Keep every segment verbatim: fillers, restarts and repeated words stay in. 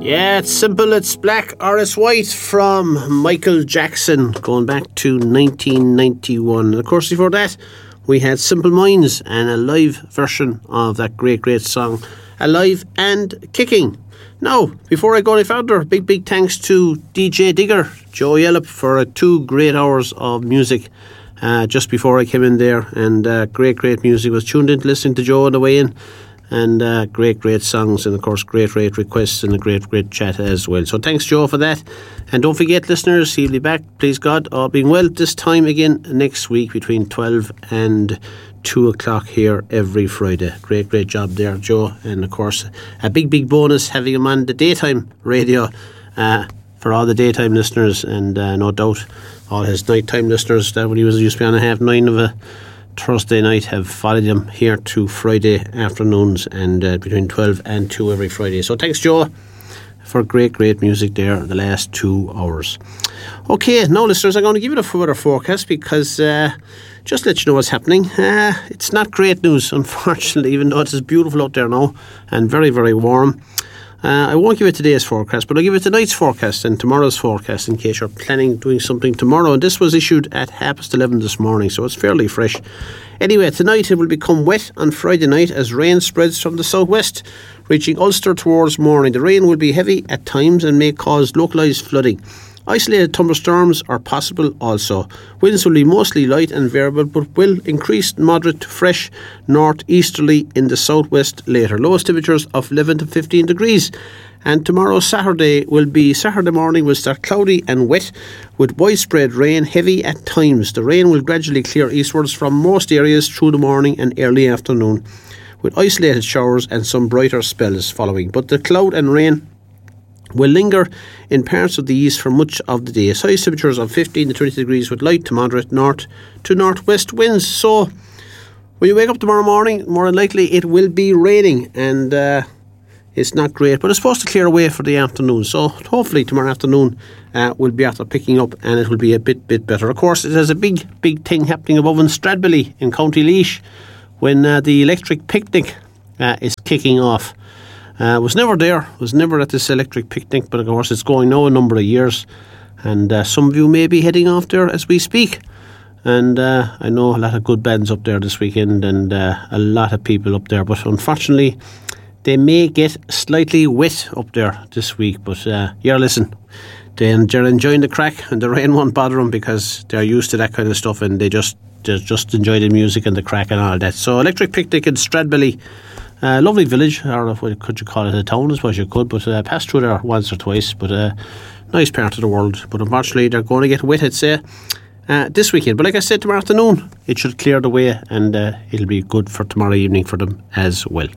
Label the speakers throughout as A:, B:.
A: Yeah, it's simple, it's black or it's white from Michael Jackson, going back to nineteen ninety-one. And of course, before that, we had Simple Minds and a live version of that great, great song, Alive and Kicking. Now, before I go any further, big, big thanks to D J Digger, Joe Yellop, for uh, two great hours of music uh, just before I came in there. And uh, great, great music. Was tuned in to listening to Joe on the way in. And uh, great, great songs, and of course, great, great requests, and a great, great chat as well. So thanks, Joe, for that. And don't forget, listeners, he'll be back, please God, all being well, this time again next week between twelve and two o'clock here every Friday. Great, great job there, Joe. And of course, a big, big bonus having him on the daytime radio uh, for all the daytime listeners, and uh, no doubt all his nighttime listeners that when he was used to be on a half nine of a Thursday night have followed him here to Friday afternoons, and uh, between twelve and two every Friday. So thanks, Joe, for great, great music there the last two hours. Okay, now listeners, I'm going to give you the weather forecast because uh, just to let you know what's happening. Uh, it's not great news, unfortunately, even though it's beautiful out there now and very, very warm. Uh, I won't give it today's forecast, but I'll give it tonight's forecast and tomorrow's forecast in case you're planning doing something tomorrow. And this was issued at half past eleven this morning, so it's fairly fresh. Anyway, tonight it will become wet on Friday night as rain spreads from the southwest, reaching Ulster towards morning. The rain will be heavy at times and may cause localised flooding. Isolated thunderstorms are possible also. Winds will be mostly light and variable, but will increase moderate to fresh northeasterly in the southwest later. Lowest temperatures of eleven to fifteen degrees. And tomorrow, Saturday, will be Saturday morning will start cloudy and wet with widespread rain, heavy at times. The rain will gradually clear eastwards from most areas through the morning and early afternoon, with isolated showers and some brighter spells following. But the cloud and rain will linger in parts of the east for much of the day. Highest temperatures of fifteen to twenty degrees with light to moderate north to northwest winds. So when you wake up tomorrow morning, more than likely it will be raining, and uh, it's not great, but it's supposed to clear away for the afternoon. So hopefully tomorrow afternoon uh, will be after picking up, and it will be a bit bit better. Of course, there's a big big thing happening above in Stradbally in County Laois when uh, the electric picnic uh, is kicking off. Uh, was never there, was never at this electric picnic, but of course it's going now a number of years, and uh, some of you may be heading off there as we speak. And uh, I know a lot of good bands up there this weekend, and uh, a lot of people up there, but unfortunately they may get slightly wet up there this week. But uh, yeah, listen, they're enjoying the crack, and the rain won't bother them because they're used to that kind of stuff, and they just they just enjoy the music and the crack and all that. So electric picnic in Stradbally. Uh, lovely village, or what could you call it, a town, I suppose you could, but uh, passed through there once or twice, but a uh, nice part of the world. But unfortunately they're going to get wet, I'd say, uh, this weekend. But like I said, tomorrow afternoon it should clear the way, and uh, it'll be good for tomorrow evening for them as well.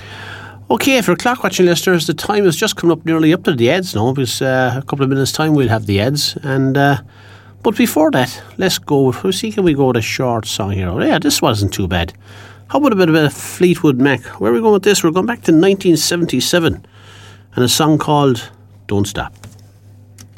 A: Okay, for clock watching listeners, the time is just coming up nearly up to the ads now, because uh, a couple of minutes time we'll have the ads, and uh, but before that, let's go, let's see, can we go with a short song here? Oh, yeah, this wasn't too bad. How about a bit of Fleetwood Mac? Where are we going with this? We're going back to nineteen seventy-seven and a song called Don't Stop.